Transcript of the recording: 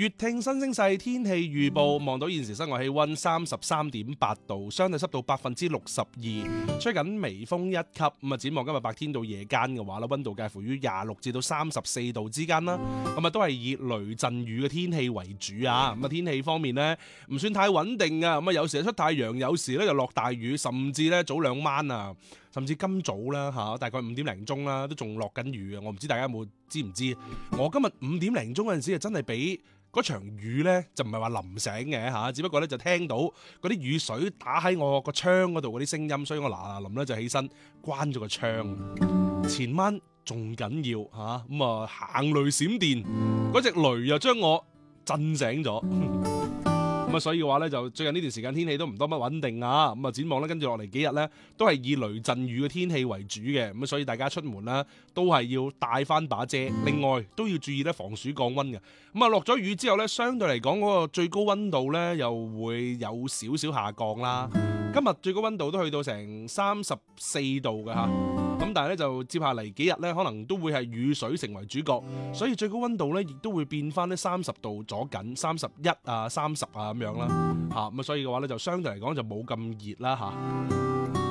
粵聽新聲勢天氣預報，望到現時室外氣溫33.8度，相對濕度62%，吹緊微風1級。咁啊，展望今日白天到夜間嘅話咧，溫度介乎於26至到34度之間啦。咁啊，都係以雷陣雨嘅天氣為主啊。咁啊，天氣方面呢，唔算太穩定啊。咁啊，有時出太陽，有時咧就落大雨，甚至咧早兩晚啊，甚至今早啦嚇，大概5點零鐘啦，都仲落緊雨啊。我唔知大家有冇知唔知？我今日5點零鐘嗰陣時啊，真係俾嗰場雨咧就唔係話淋醒嘅嚇，只不過咧就聽到嗰啲雨水打喺我個窗嗰度嗰啲聲音，所以我嗱臨咧就起身關咗個窗。前晚仲緊要嚇，咁啊行雷閃電，嗰隻雷又將我震醒咗。咁啊，所以嘅話咧，就最近呢段時間天氣都唔多乜穩定啊。咁啊，展望咧跟住落嚟幾日咧，都係以雷陣雨嘅天氣為主嘅。咁所以大家出門咧都係要帶翻把遮，另外都要注意咧防暑降溫嘅。咁啊，落咗雨之後咧，相對嚟講嗰個最高溫度咧又會有少少下降啦。今日最高溫度都去到成34度嘅嚇。咁但係咧就接下嚟幾日咧，可能都會係雨水成為主角，所以最高溫度咧亦都會變翻咧30度左緊，31啊、30啊咁樣啦，嚇咁啊，所以嘅話咧就相對嚟講就冇咁熱啦嚇。